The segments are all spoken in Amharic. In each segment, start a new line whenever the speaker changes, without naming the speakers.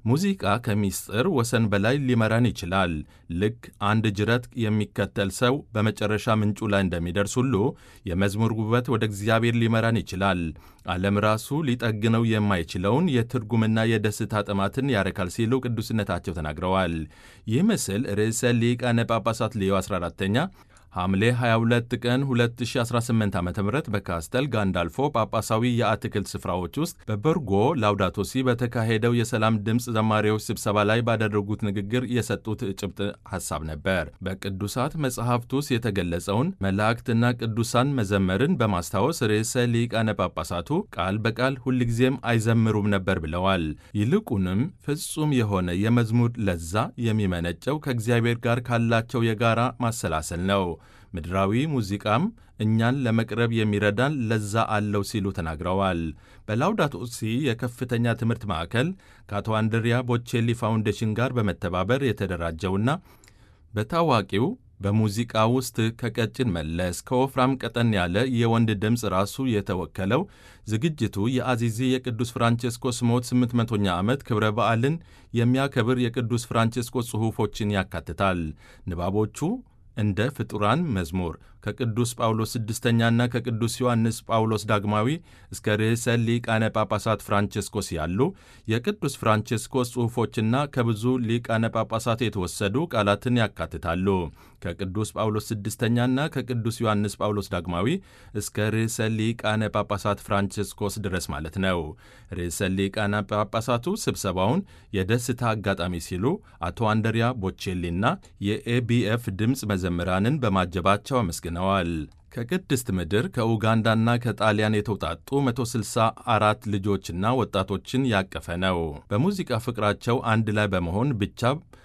ሙዚቃ ከምስጢር ወሰን በላይ ሊመራን ይችላል። ልክ አንድ ጅረት የሚከተል ሰው በመጨረሻ ምንጩ ላይ እንደሚደርስ ሁሉ የመዝሙር ውበት ወደ እግዚአብሔር ሊመራን ይችላል። ዓለም ራሱ ሊጠግነው የማይችለውን የትርጉምና የደስታ ጥማትን ያረካል ሲሉ ቅዱስነታቸው ተናግረዋል። ይህ ምስል ርዕሰ ሊቃነ ጳጳሳት ሌዮ 14ኛ ሐምሌ 22 ቀን 2018 ዓ.ም በካስተል ጋንዳልፎ ጳጳሳዊ የአትክልት ስፍራዎች ውስጥ በበርጎ ላውዳቶ ሲ በተካሄደው የሰላም ድምፅ ዘማሪዎች ስብሰባ ላይ ባደረጉት ንግግር የሰጡት ጭብጥ ሐሳብ ነበር። በቅዱሳት መጽሐፍት ውስጥ የተገለጸውን መላእክትና ቅዱሳን መዘመርን በማስታወስ ርዕሰ ሊቃነ ጳጳሳቱ ቃል በቃል ሁልጊዜም አይዘምሩም ነበር ብለዋል። ይልቁንም ፍጹም የሆነ የመዝሙር ለዛ የሚመነጨው ከእግዚአብሔር ጋር ካላቸው የጋራ ማሰላሰል ነው። ምድራዊ ሙዚቃም እኛን ለመቅረብ የሚረዳን ለዛ አለው ሲሉ ተናግረዋል። በላውዳቶ ሲ የከፍተኛ ትምህርት ማዕከል ከአቶ አንድሪያ ቦቼሊ ፋውንዴሽን ጋር በመተባበር የተደራጀውና በታዋቂው በሙዚቃ ውስጥ ከቀጭን መለስ ከወፍራም ቀጠን ያለ የወንድ ድምፅ ራሱ የተወከለው ዝግጅቱ የአዚዚ የቅዱስ ፍራንቼስኮስ ሞት 800ኛ ዓመት ክብረ በዓልን የሚያከብር የቅዱስ ፍራንቼስኮስ ጽሑፎችን ያካትታል። ንባቦቹ እንደ ፍጡራን መዝሙር ከቅዱስ ጳውሎስ ስድስተኛና ከቅዱስ ዮሐንስ ጳውሎስ ዳግማዊ እስከ ርዕሰ ሊቃነ ጳጳሳት ፍራንቼስኮስ ያሉ የቅዱስ ፍራንቼስኮስ ጽሑፎችና ከብዙ ሊቃነ ጳጳሳት የተወሰዱ ቃላትን ያካትታሉ። ከቅዱስ ጳውሎስ ስድስተኛና ከቅዱስ ዮሐንስ ጳውሎስ ዳግማዊ እስከ ርዕሰ ሊቃነ ጳጳሳት ፍራንቼስኮስ ድረስ ማለት ነው። ርዕሰ ሊቃነ ጳጳሳቱ ስብሰባውን የደስታ አጋጣሚ ሲሉ አቶ አንድሪያ ቦቼሊና የኤቢኤፍ ድምፅ መዘምራንን በማጀባቸው አመስግነዋል። ከቅድስት ምድር ከኡጋንዳና ከጣሊያን የተውጣጡ 164 ልጆችና ወጣቶችን ያቀፈ ነው። በሙዚቃ ፍቅራቸው አንድ ላይ በመሆን ብቻ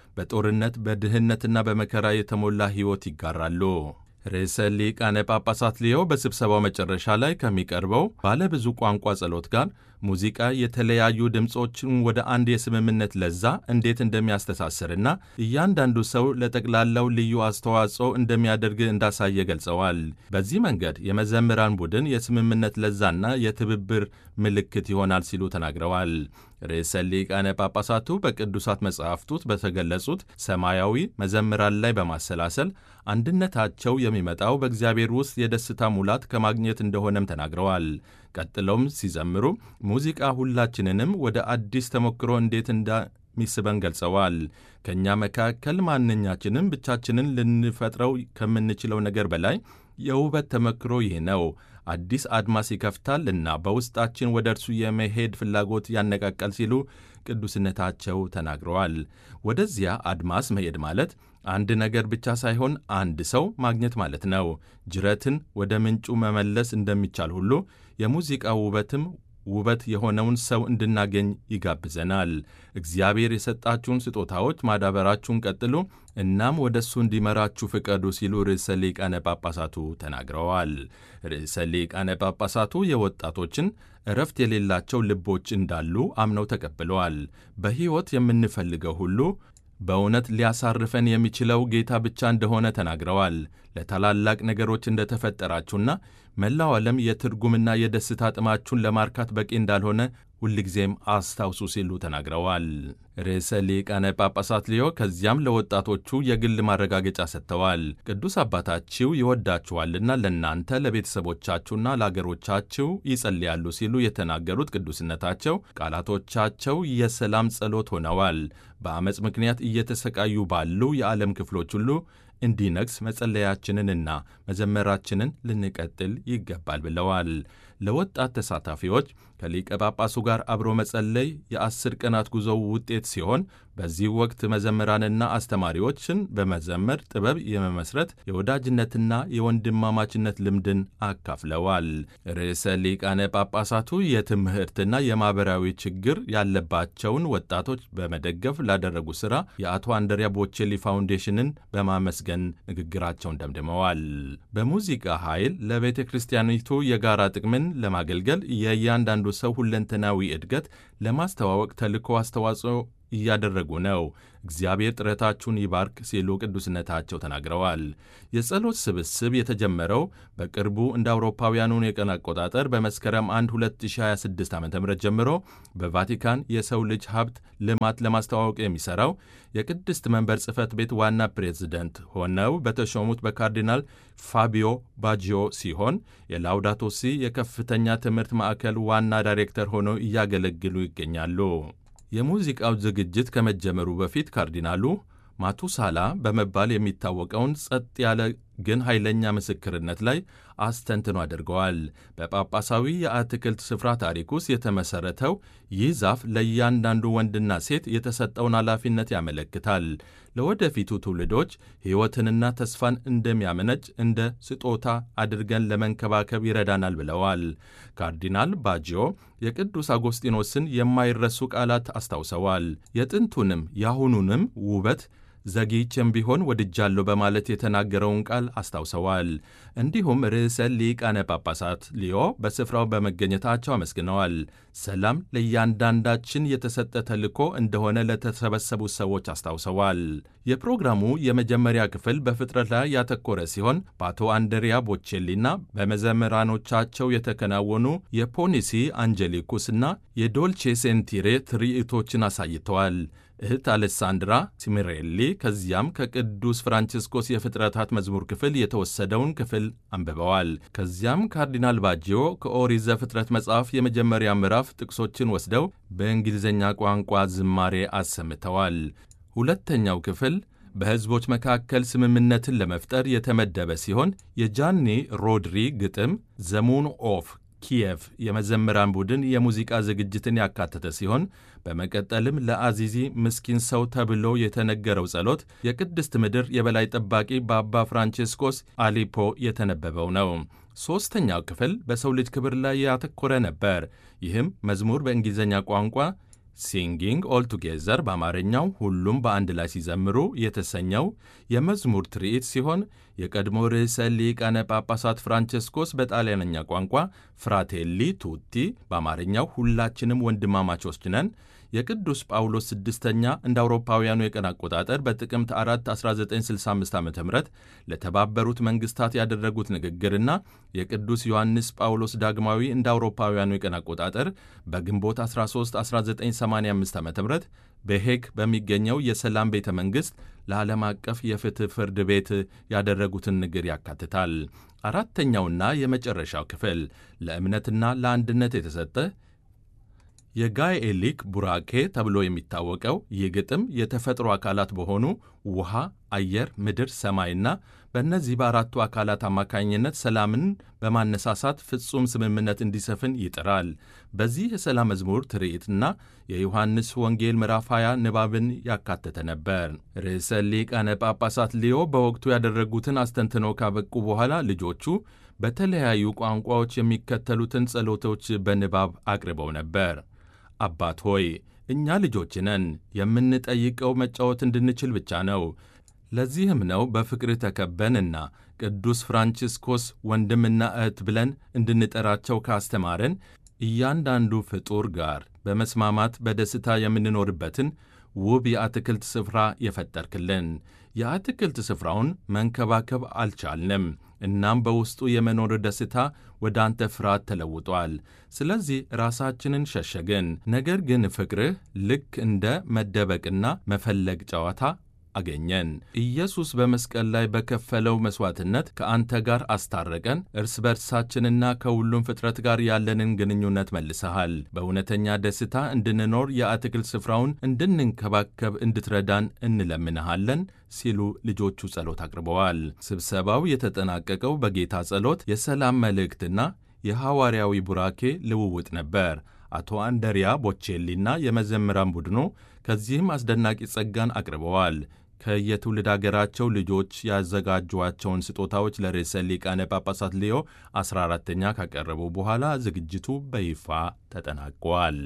በጦርነት በድህነትና በመከራ የተሞላ ሕይወት ይጋራሉ። ርዕሰ ሊቃነ ጳጳሳት ሊዮ በስብሰባው መጨረሻ ላይ ከሚቀርበው ባለ ብዙ ቋንቋ ጸሎት ጋር ሙዚቃ የተለያዩ ድምፆችን ወደ አንድ የስምምነት ለዛ እንዴት እንደሚያስተሳስርና እያንዳንዱ ሰው ለጠቅላላው ልዩ አስተዋጽኦ እንደሚያደርግ እንዳሳየ ገልጸዋል። በዚህ መንገድ የመዘምራን ቡድን የስምምነት ለዛና የትብብር ምልክት ይሆናል ሲሉ ተናግረዋል። ርዕሰ ሊቃነ ጳጳሳቱ በቅዱሳት መጻሕፍት በተገለጹት ሰማያዊ መዘምራን ላይ በማሰላሰል አንድነታቸው የሚመጣው በእግዚአብሔር ውስጥ የደስታ ሙላት ከማግኘት እንደሆነም ተናግረዋል። ቀጥለውም ሲዘምሩ ሙዚቃ ሁላችንንም ወደ አዲስ ተሞክሮ እንዴት እንደሚስበን ገልጸዋል። ከእኛ መካከል ማንኛችንም ብቻችንን ልንፈጥረው ከምንችለው ነገር በላይ የውበት ተሞክሮ ይህ ነው። አዲስ አድማስ ይከፍታል እና በውስጣችን ወደ እርሱ የመሄድ ፍላጎት ያነቃቃል ሲሉ ቅዱስነታቸው ተናግረዋል። ወደዚያ አድማስ መሄድ ማለት አንድ ነገር ብቻ ሳይሆን አንድ ሰው ማግኘት ማለት ነው። ጅረትን ወደ ምንጩ መመለስ እንደሚቻል ሁሉ የሙዚቃ ውበትም ውበት የሆነውን ሰው እንድናገኝ ይጋብዘናል። እግዚአብሔር የሰጣችሁን ስጦታዎች ማዳበራችሁን ቀጥሉ፣ እናም ወደ እሱ እንዲመራችሁ ፍቀዱ ሲሉ ርዕሰ ሊቃነ ጳጳሳቱ ተናግረዋል። ርዕሰ ሊቃነ ጳጳሳቱ የወጣቶችን እረፍት የሌላቸው ልቦች እንዳሉ አምነው ተቀብለዋል። በሕይወት የምንፈልገው ሁሉ በእውነት ሊያሳርፈን የሚችለው ጌታ ብቻ እንደሆነ ተናግረዋል። ለታላላቅ ነገሮች እንደተፈጠራችሁና መላው ዓለም የትርጉምና የደስታ ጥማችሁን ለማርካት በቂ እንዳልሆነ ሁልጊዜም አስታውሱ ሲሉ ተናግረዋል። ርዕሰ ሊቃነ ጳጳሳት ሊዮ ከዚያም ለወጣቶቹ የግል ማረጋገጫ ሰጥተዋል። ቅዱስ አባታችሁ ይወዳችኋልና ለእናንተ ለቤተሰቦቻችሁና ለአገሮቻችሁ ይጸልያሉ ሲሉ የተናገሩት ቅዱስነታቸው ቃላቶቻቸው የሰላም ጸሎት ሆነዋል። በአመፅ ምክንያት እየተሰቃዩ ባሉ የዓለም ክፍሎች ሁሉ እንዲነግስ መጸለያችንንና መዘመራችንን ልንቀጥል ይገባል ብለዋል። ለወጣት ተሳታፊዎች ከሊቀ ጳጳሱ ጋር አብሮ መጸለይ የ10 ቀናት ጉዞው ውጤት ሲሆን በዚህ ወቅት መዘምራንና አስተማሪዎችን በመዘመር ጥበብ የመመስረት የወዳጅነትና የወንድማማችነት ልምድን አካፍለዋል። ርዕሰ ሊቃነ ጳጳሳቱ የትምህርትና የማኅበራዊ ችግር ያለባቸውን ወጣቶች በመደገፍ ላደረጉ ሥራ የአቶ አንድሪያ ቦቼሊ ፋውንዴሽንን በማመስገን ንግግራቸውን ደምድመዋል። በሙዚቃ ኃይል ለቤተ ክርስቲያኒቱ የጋራ ጥቅምን ለማገልገል የእያንዳንዱ ሰው ሁለንተናዊ እድገት ለማስተዋወቅ ተልዕኮ አስተዋጽኦ እያደረጉ ነው። እግዚአብሔር ጥረታችሁን ይባርክ ሲሉ ቅዱስነታቸው ተናግረዋል። የጸሎት ስብስብ የተጀመረው በቅርቡ እንደ አውሮፓውያኑን የቀን አቆጣጠር በመስከረም 1 2026 ዓ ም ጀምሮ በቫቲካን የሰው ልጅ ሀብት ልማት ለማስተዋወቅ የሚሠራው የቅድስት መንበር ጽሕፈት ቤት ዋና ፕሬዝደንት ሆነው በተሾሙት በካርዲናል ፋቢዮ ባጂዮ ሲሆን የላውዳቶ ሲ የከፍተኛ ትምህርት ማዕከል ዋና ዳይሬክተር ሆነው እያገለግሉ ይገኛሉ። የሙዚቃው ዝግጅት ከመጀመሩ በፊት ካርዲናሉ ማቱሳላ በመባል የሚታወቀውን ጸጥ ያለ ግን ኃይለኛ ምስክርነት ላይ አስተንትኖ አድርገዋል። በጳጳሳዊ የአትክልት ስፍራ ታሪክ ውስጥ የተመሠረተው ይህ ዛፍ ለእያንዳንዱ ወንድና ሴት የተሰጠውን ኃላፊነት ያመለክታል። ለወደፊቱ ትውልዶች ሕይወትንና ተስፋን እንደሚያመነጭ እንደ ስጦታ አድርገን ለመንከባከብ ይረዳናል ብለዋል። ካርዲናል ባጂዮ የቅዱስ አጎስጢኖስን የማይረሱ ቃላት አስታውሰዋል። የጥንቱንም የአሁኑንም ውበት ዘግይቼም ቢሆን ወድጃለሁ በማለት የተናገረውን ቃል አስታውሰዋል። እንዲሁም ርዕሰ ሊቃነ ጳጳሳት ሊዮ በስፍራው በመገኘታቸው አመስግነዋል። ሰላም ለእያንዳንዳችን የተሰጠ ተልእኮ እንደሆነ ለተሰበሰቡ ሰዎች አስታውሰዋል። የፕሮግራሙ የመጀመሪያ ክፍል በፍጥረት ላይ ያተኮረ ሲሆን በአቶ አንድሪያ ቦቼሊና በመዘምራኖቻቸው የተከናወኑ የፖኒሲ አንጀሊኩስና የዶልቼ ሴንቲሬ ትርኢቶችን አሳይተዋል። እህት አሌሳንድራ ሲሚሬሊ ከዚያም ከቅዱስ ፍራንቺስኮስ የፍጥረታት መዝሙር ክፍል የተወሰደውን ክፍል አንብበዋል። ከዚያም ካርዲናል ባጂዮ ከኦሪት ዘፍጥረት መጽሐፍ የመጀመሪያ ምዕራፍ ጥቅሶችን ወስደው በእንግሊዝኛ ቋንቋ ዝማሬ አሰምተዋል። ሁለተኛው ክፍል በሕዝቦች መካከል ስምምነትን ለመፍጠር የተመደበ ሲሆን የጃኒ ሮድሪ ግጥም ዘሙን ኦፍ ኪየቭ የመዘምራን ቡድን የሙዚቃ ዝግጅትን ያካተተ ሲሆን በመቀጠልም ለአዚዚ ምስኪን ሰው ተብሎ የተነገረው ጸሎት የቅድስት ምድር የበላይ ጠባቂ በአባ ፍራንቺስኮስ አሊፖ የተነበበው ነው። ሦስተኛው ክፍል በሰው ልጅ ክብር ላይ ያተኮረ ነበር። ይህም መዝሙር በእንግሊዝኛ ቋንቋ ሲንጊንግ ኦል ቱጌዘር በአማርኛው ሁሉም በአንድ ላይ ሲዘምሩ የተሰኘው የመዝሙር ትርኢት ሲሆን የቀድሞ ርዕሰ ሊቃነ ጳጳሳት ፍራንቺስኮስ በጣሊያንኛ ቋንቋ ፍራቴሊ ቱቲ በአማርኛው ሁላችንም ወንድማማቾች ነን የቅዱስ ጳውሎስ ስድስተኛ እንደ አውሮፓውያኑ የቀን አቆጣጠር በጥቅምት 4 1965 ዓ ም ለተባበሩት መንግሥታት ያደረጉት ንግግርና የቅዱስ ዮሐንስ ጳውሎስ ዳግማዊ እንደ አውሮፓውያኑ የቀን አቆጣጠር በግንቦት 13 1985 ዓ ም በሄግ በሚገኘው የሰላም ቤተ መንግሥት ለዓለም አቀፍ የፍትሕ ፍርድ ቤት ያደረጉትን ንግግር ያካትታል። አራተኛውና የመጨረሻው ክፍል ለእምነትና ለአንድነት የተሰጠ የጋኤሊክ ቡራኬ ተብሎ የሚታወቀው ይህ ግጥም የተፈጥሮ አካላት በሆኑ ውሃ፣ አየር፣ ምድር፣ ሰማይና በእነዚህ በአራቱ አካላት አማካኝነት ሰላምን በማነሳሳት ፍጹም ስምምነት እንዲሰፍን ይጥራል። በዚህ የሰላም መዝሙር ትርኢትና የዮሐንስ ወንጌል ምዕራፍ 20 ንባብን ያካተተ ነበር። ርዕሰ ሊቃነ ጳጳሳት ሊዮ በወቅቱ ያደረጉትን አስተንትነው ካበቁ በኋላ ልጆቹ በተለያዩ ቋንቋዎች የሚከተሉትን ጸሎቶች በንባብ አቅርበው ነበር። አባት ሆይ እኛ ልጆች ነን። የምንጠይቀው መጫወት እንድንችል ብቻ ነው። ለዚህም ነው በፍቅር ተከበንና ቅዱስ ፍራንቺስኮስ ወንድምና እህት ብለን እንድንጠራቸው ካስተማረን እያንዳንዱ ፍጡር ጋር በመስማማት በደስታ የምንኖርበትን ውብ የአትክልት ስፍራ የፈጠርክልን። የአትክልት ስፍራውን መንከባከብ አልቻልንም። እናም በውስጡ የመኖር ደስታ ወደ አንተ ፍርሃት ተለውጧል። ስለዚህ ራሳችንን ሸሸግን። ነገር ግን ፍቅርህ ልክ እንደ መደበቅና መፈለግ ጨዋታ አገኘን። ኢየሱስ በመስቀል ላይ በከፈለው መሥዋዕትነት ከአንተ ጋር አስታረቀን። እርስ በርሳችንና ከሁሉም ፍጥረት ጋር ያለንን ግንኙነት መልሰሃል። በእውነተኛ ደስታ እንድንኖር የአትክልት ስፍራውን እንድንንከባከብ እንድትረዳን እንለምንሃለን ሲሉ ልጆቹ ጸሎት አቅርበዋል። ስብሰባው የተጠናቀቀው በጌታ ጸሎት፣ የሰላም መልእክትና የሐዋርያዊ ቡራኬ ልውውጥ ነበር። አቶ አንደሪያ ቦቼሊና የመዘምራን ቡድኑ ከዚህም አስደናቂ ጸጋን አቅርበዋል። ከየትውልድ አገራቸው ልጆች ያዘጋጇቸውን ስጦታዎች ለርዕሰ ሊቃነ ጳጳሳት ሊዮ 14ኛ ካቀረቡ በኋላ ዝግጅቱ በይፋ ተጠናቋል።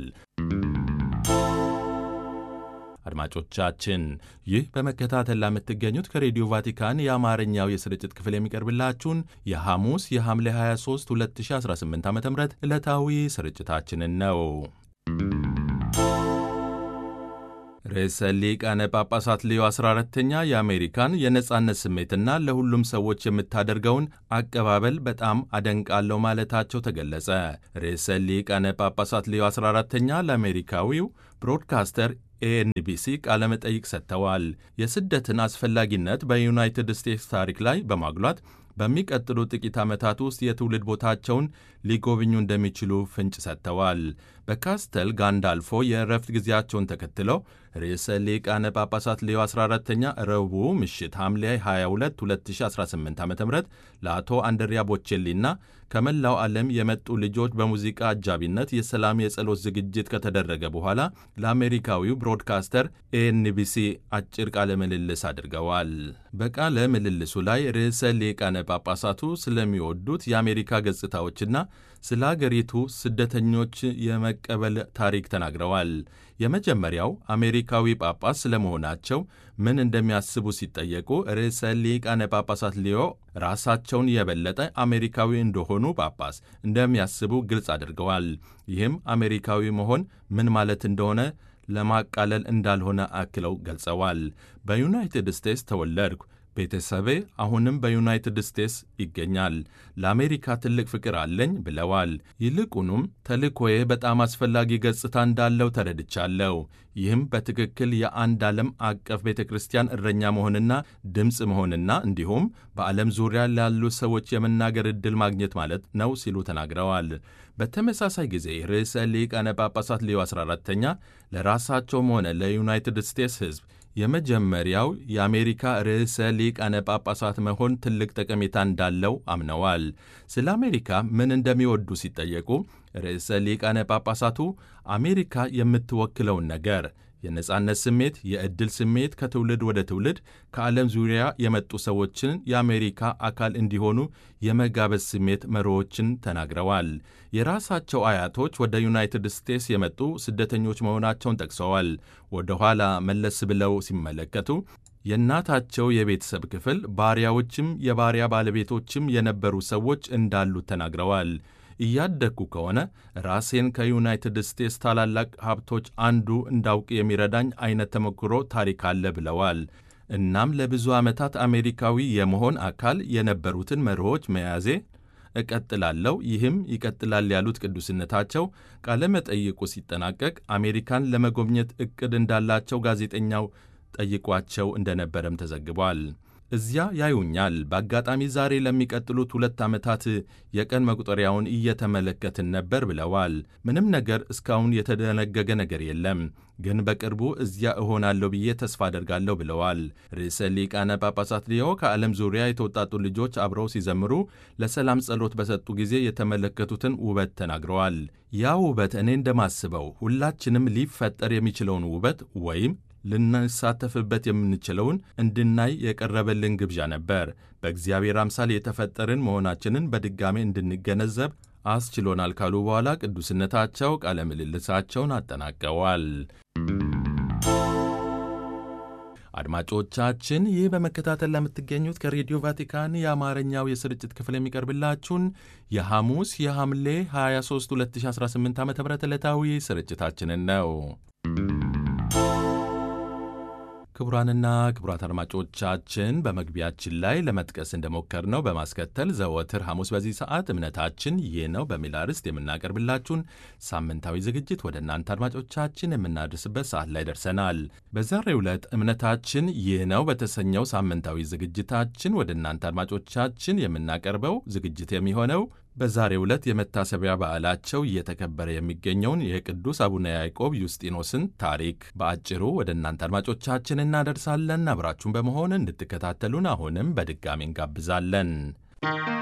አድማጮቻችን ይህ በመከታተል ለምትገኙት ከሬዲዮ ቫቲካን የአማርኛው የስርጭት ክፍል የሚቀርብላችሁን የሐሙስ የሐምሌ 23 2018 ዓ ም ዕለታዊ ስርጭታችንን ነው። ርዕሰ ሊቃነ ጳጳሳት ሌዮ 14ኛ የአሜሪካን የነጻነት ስሜትና ለሁሉም ሰዎች የምታደርገውን አቀባበል በጣም አደንቃለሁ ማለታቸው ተገለጸ። ርዕሰ ሊቃነ ጳጳሳት ሌዮ 14ኛ ለአሜሪካዊው ብሮድካስተር ኤንቢሲ ቃለ መጠይቅ ሰጥተዋል። የስደትን አስፈላጊነት በዩናይትድ ስቴትስ ታሪክ ላይ በማጉላት በሚቀጥሉ ጥቂት ዓመታት ውስጥ የትውልድ ቦታቸውን ሊጎብኙ እንደሚችሉ ፍንጭ ሰጥተዋል። በካስተል ጋንዳልፎ የእረፍት ጊዜያቸውን ተከትለው ርዕሰ ሊቃነ ጳጳሳት ሌዮ 14ኛ ረቡዕ ምሽት ሐምሌ 22 2018 ዓ ም ለአቶ አንድሪያ ቦቼሊና ከመላው ዓለም የመጡ ልጆች በሙዚቃ አጃቢነት የሰላም የጸሎት ዝግጅት ከተደረገ በኋላ ለአሜሪካዊው ብሮድካስተር ኤንቢሲ አጭር ቃለ ምልልስ አድርገዋል። በቃለ ምልልሱ ላይ ርዕሰ ሊቃነ ጳጳሳቱ ስለሚወዱት የአሜሪካ ገጽታዎችና ስለ አገሪቱ ስደተኞች የመቀበል ታሪክ ተናግረዋል። የመጀመሪያው አሜሪካዊ ጳጳስ ስለመሆናቸው ምን እንደሚያስቡ ሲጠየቁ ርዕሰ ሊቃነ ጳጳሳት ሌዮ ራሳቸውን የበለጠ አሜሪካዊ እንደሆኑ ጳጳስ እንደሚያስቡ ግልጽ አድርገዋል። ይህም አሜሪካዊ መሆን ምን ማለት እንደሆነ ለማቃለል እንዳልሆነ አክለው ገልጸዋል። በዩናይትድ ስቴትስ ተወለድኩ። ቤተሰቤ አሁንም በዩናይትድ ስቴትስ ይገኛል። ለአሜሪካ ትልቅ ፍቅር አለኝ ብለዋል። ይልቁንም ተልእኮዬ በጣም አስፈላጊ ገጽታ እንዳለው ተረድቻለሁ። ይህም በትክክል የአንድ ዓለም አቀፍ ቤተ ክርስቲያን እረኛ መሆንና ድምፅ መሆንና እንዲሁም በዓለም ዙሪያ ላሉ ሰዎች የመናገር ዕድል ማግኘት ማለት ነው ሲሉ ተናግረዋል። በተመሳሳይ ጊዜ ርዕሰ ሊቃነ ጳጳሳት ሌዮ 14ኛ ለራሳቸውም ሆነ ለዩናይትድ ስቴትስ ሕዝብ የመጀመሪያው የአሜሪካ ርዕሰ ሊቃነ ጳጳሳት መሆን ትልቅ ጠቀሜታ እንዳለው አምነዋል። ስለ አሜሪካ ምን እንደሚወዱ ሲጠየቁ ርዕሰ ሊቃነ ጳጳሳቱ አሜሪካ የምትወክለውን ነገር የነጻነት ስሜት፣ የዕድል ስሜት፣ ከትውልድ ወደ ትውልድ ከዓለም ዙሪያ የመጡ ሰዎችን የአሜሪካ አካል እንዲሆኑ የመጋበዝ ስሜት መርሆችን ተናግረዋል። የራሳቸው አያቶች ወደ ዩናይትድ ስቴትስ የመጡ ስደተኞች መሆናቸውን ጠቅሰዋል። ወደ ኋላ መለስ ብለው ሲመለከቱ የእናታቸው የቤተሰብ ክፍል ባሪያዎችም የባሪያ ባለቤቶችም የነበሩ ሰዎች እንዳሉ ተናግረዋል። እያደግኩ ከሆነ ራሴን ከዩናይትድ ስቴትስ ታላላቅ ሀብቶች አንዱ እንዳውቅ የሚረዳኝ አይነት ተሞክሮ ታሪክ አለ ብለዋል። እናም ለብዙ ዓመታት አሜሪካዊ የመሆን አካል የነበሩትን መርሆች መያዜ እቀጥላለሁ፣ ይህም ይቀጥላል ያሉት ቅዱስነታቸው ቃለ መጠይቁ ሲጠናቀቅ አሜሪካን ለመጎብኘት ዕቅድ እንዳላቸው ጋዜጠኛው ጠይቋቸው እንደነበረም ተዘግቧል። እዚያ ያዩኛል። በአጋጣሚ ዛሬ ለሚቀጥሉት 2 ዓመታት የቀን መቁጠሪያውን እየተመለከትን ነበር ብለዋል። ምንም ነገር እስካሁን የተደነገገ ነገር የለም፣ ግን በቅርቡ እዚያ እሆናለሁ ብዬ ተስፋ አደርጋለሁ ብለዋል። ርዕሰ ሊቃነ ጳጳሳት ሌዮ ከዓለም ዙሪያ የተውጣጡ ልጆች አብረው ሲዘምሩ ለሰላም ጸሎት በሰጡ ጊዜ የተመለከቱትን ውበት ተናግረዋል። ያ ውበት እኔ እንደማስበው ሁላችንም ሊፈጠር የሚችለውን ውበት ወይም ልንሳተፍበት የምንችለውን እንድናይ የቀረበልን ግብዣ ነበር። በእግዚአብሔር አምሳል የተፈጠርን መሆናችንን በድጋሜ እንድንገነዘብ አስችሎናል ካሉ በኋላ ቅዱስነታቸው ቃለ ምልልሳቸውን አጠናቀዋል። አድማጮቻችን፣ ይህ በመከታተል ለምትገኙት ከሬዲዮ ቫቲካን የአማርኛው የስርጭት ክፍል የሚቀርብላችሁን የሐሙስ የሐምሌ 23 2018 ዓ ም ዕለታዊ ስርጭታችንን ነው። ክቡራንና ክቡራት አድማጮቻችን በመግቢያችን ላይ ለመጥቀስ እንደሞከርነው በማስከተል ዘወትር ሐሙስ በዚህ ሰዓት እምነታችን ይህ ነው በሚል አርዕስት የምናቀርብላችሁን ሳምንታዊ ዝግጅት ወደ እናንተ አድማጮቻችን የምናደርስበት ሰዓት ላይ ደርሰናል። በዛሬው ዕለት እምነታችን ይህ ነው በተሰኘው ሳምንታዊ ዝግጅታችን ወደ እናንተ አድማጮቻችን የምናቀርበው ዝግጅት የሚሆነው በዛሬው ዕለት የመታሰቢያ በዓላቸው እየተከበረ የሚገኘውን የቅዱስ አቡነ ያዕቆብ ዩስጢኖስን ታሪክ በአጭሩ ወደ እናንተ አድማጮቻችን እናደርሳለን። አብራችሁን በመሆን እንድትከታተሉን አሁንም በድጋሚ እንጋብዛለን።